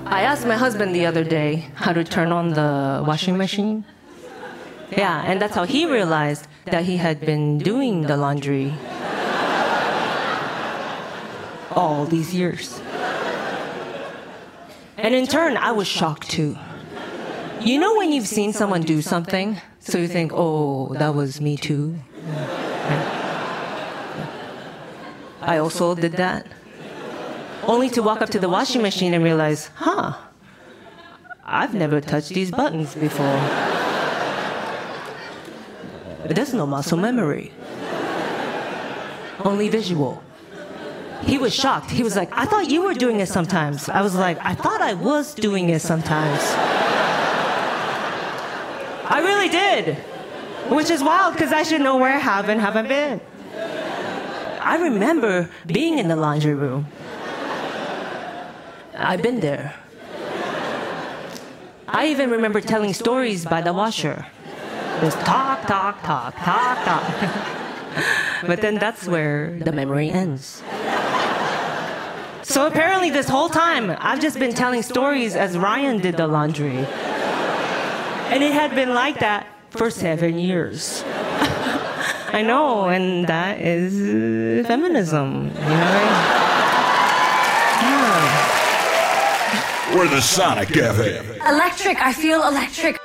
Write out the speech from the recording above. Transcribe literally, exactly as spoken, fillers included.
I asked my husband the other day how to turn on the washing machine. Yeah, and that's how he realized that he had been doing the laundry all these years. And in turn, I was shocked too. You know when you've seen someone do something, so you think, oh, that was me too? I also did that. Only to walk up to the washing machine and realize, huh, I've never touched these buttons before. There's no muscle memory. Only visual. He was shocked. He was like, I thought you were doing it sometimes. I was like, I thought I was doing it sometimes. I really did. Which is wild, because I should know where I have and haven't been. I remember being in the laundry room. I've been there. I even remember telling stories by the washer. Just talk, talk, talk, talk, talk. But then that's where the memory ends. So apparently this whole time, I've just been telling stories as Ryan did the laundry. And it had been like that for seven years. I know, and that is feminism, you know? Yeah. We're the Sonic Cafe. Electric, I feel electric.